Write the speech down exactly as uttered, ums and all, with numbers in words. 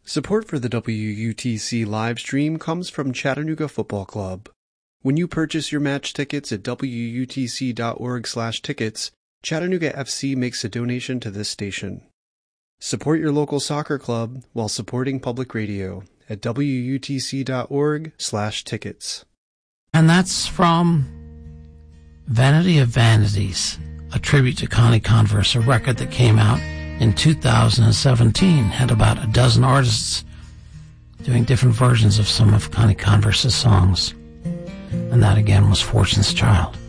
Support for the W U T C live stream comes from Chattanooga Football Club. When you purchase your match tickets at W U T C dot org slash tickets, Chattanooga F C makes a donation to this station. Support your local soccer club while supporting public radio at W U T C dot org slash tickets. And that's from Vanity of Vanities, a tribute to Connie Converse, a record that came out in two thousand seventeen, had about a dozen artists doing different versions of some of Connie Converse's songs. And that again was Fortune's Child.